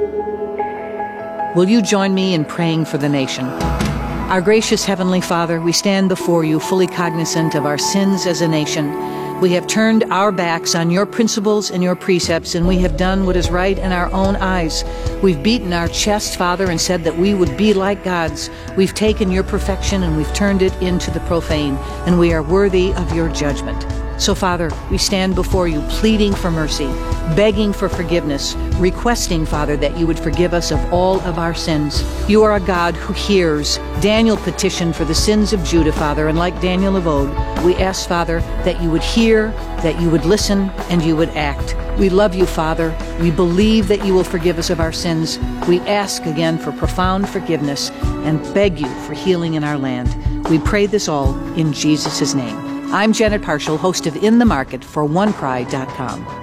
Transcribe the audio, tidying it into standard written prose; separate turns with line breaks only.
Will you join me in praying for the nation? Our gracious Heavenly Father, we stand before you fully cognizant of our sins as a nation. We have turned our backs on your principles and your precepts, and we have done what is right in our own eyes. We've beaten our chest, Father, and said that we would be like gods. We've taken your perfection and we've turned it into the profane, and we are worthy of your judgment. So, Father, we stand before you pleading for mercy, begging for forgiveness, requesting, Father, that you would forgive us of all of our sins. You are a God who hears. Daniel petitioned for the sins of Judah, Father, and like Daniel of old, we ask, Father, that you would hear, that you would listen, and you would act. We love you, Father. We believe that you will forgive us of our sins. We ask again for profound forgiveness and beg you for healing in our land. We pray this all in Jesus' name. I'm Janet Parshall, host of In the Market for OneCry.com.